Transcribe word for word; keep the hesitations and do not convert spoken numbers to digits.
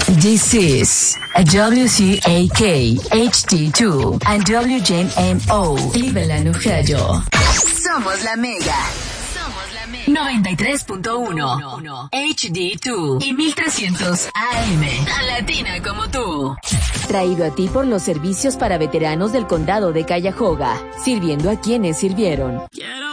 This is W C A K H D two and W J M O Cleveland, Ohio. Somos la Mega. Somos la Mega. noventa y tres punto uno H D dos y mil trescientos A M. Tan latina como tú. Traído a ti por los servicios para veteranos del condado de Cuyahoga, sirviendo a quienes sirvieron. Quiero